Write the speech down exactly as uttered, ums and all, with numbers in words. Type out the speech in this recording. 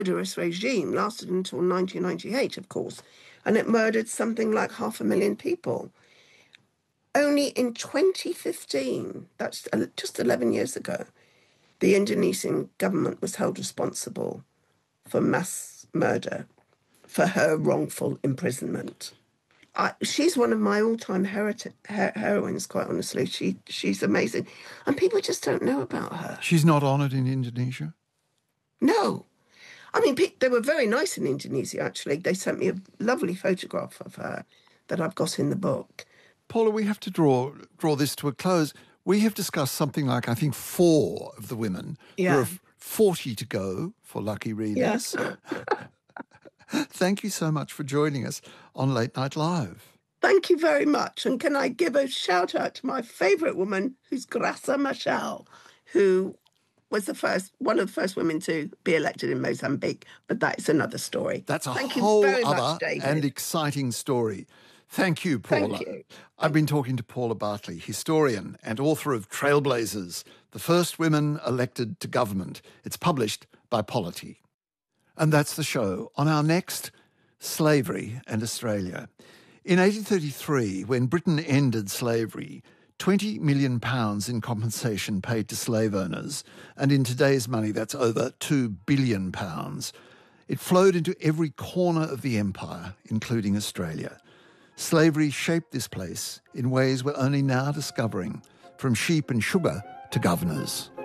murderous regime lasted until nineteen ninety-eight, of course, and it murdered something like half a million people. Only in twenty fifteen, that's just eleven years ago, the Indonesian government was held responsible for mass murder, for her wrongful imprisonment. I, she's one of my all-time hero- her- heroines, quite honestly. She She's amazing. And people just don't know about her. She's not honoured in Indonesia? No. I mean, they were very nice in Indonesia, actually. They sent me a lovely photograph of her that I've got in the book. Paula, we have to draw draw this to a close. We have discussed something like, I think, four of the women. Yeah. There are forty to go for lucky readers. Yes. Thank you so much for joining us on Late Night Live. Thank you very much. And can I give a shout out to my favourite woman, who's Graça Machel, who was the first, one of the first women to be elected in Mozambique. But that is another story. That's a Thank whole you very other much, David. and exciting story. Thank you, Paula. Thank you. I've been talking to Paula Bartley, historian and author of Trailblazers, the first women elected to government. It's published by Polity. And that's the show. On our next, Slavery and Australia. In eighteen thirty-three, when Britain ended slavery, twenty million pounds in compensation paid to slave owners, and in today's money that's over two billion pounds. It flowed into every corner of the empire, including Australia. Slavery shaped this place in ways we're only now discovering, from sheep and sugar to governors.